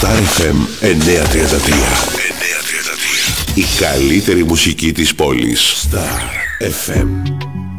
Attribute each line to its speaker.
Speaker 1: Star FM 933. Η καλύτερη μουσική της πόλης. Star FM.